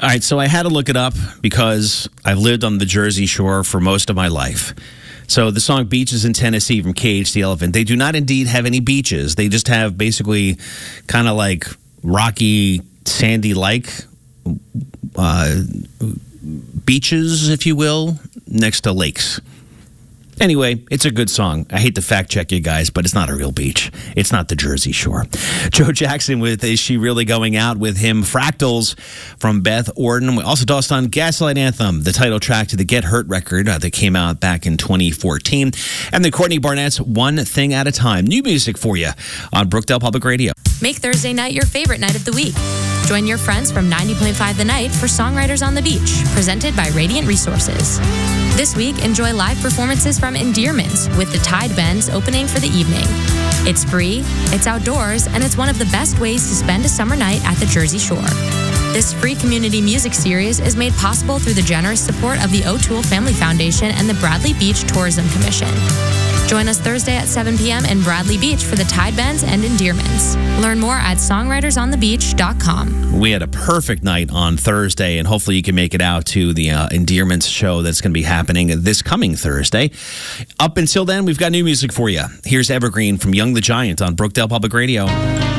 All right, so I had to look it up because I've lived on the Jersey Shore for most of my life. So the song Beaches in Tennessee from Cage the Elephant, they do not indeed have any beaches. They just have basically kind of like rocky, sandy-like beaches, if you will, next to lakes. Anyway, it's a good song. I hate to fact check you guys, but it's not a real beach. It's not the Jersey Shore. Joe Jackson with Is She Really Going Out with him? Fractals from Beth Orton. We also tossed on Gaslight Anthem, the title track to the Get Hurt record that came out back in 2014. And the Courtney Barnett's One Thing at a Time. New music for you on Brookdale Public Radio. Make Thursday night your favorite night of the week. Join your friends from 90.5 The Night for Songwriters on the Beach, presented by Radiant Resources. This week, enjoy live performances from Endearments with the Tide Bends opening for the evening. It's free, it's outdoors, and it's one of the best ways to spend a summer night at the Jersey Shore. This free community music series is made possible through the generous support of the O'Toole Family Foundation and the Bradley Beach Tourism Commission. Join us Thursday at 7 p.m. in Bradley Beach for the Tide Bends and Endearments. Learn more at songwritersonthebeach.com. We had a perfect night on Thursday, and hopefully you can make it out to the Endearments show that's going to be happening this coming Thursday. Up until then, we've got new music for you. Here's Evergreen from Young the Giant on Brookdale Public Radio.